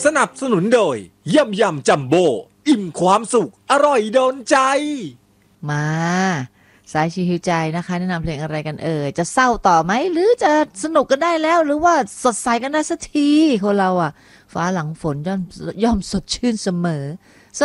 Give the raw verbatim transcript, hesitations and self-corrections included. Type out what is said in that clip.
สนับสนุนโดยยำยำจัมโบ้อิ่มความสุขอร่อยโดนใจมาสายชีฮิวใจนะคะแนะนำเพลงอะไรกันเอ่ยจะเศร้าต่อไหมหรือจะสนุกกันได้แล้วหรือว่าสดใสกันได้สักทีคนเราอ่ะฟ้าหลังฝนย่อมย่อมสดชื่นเสมอ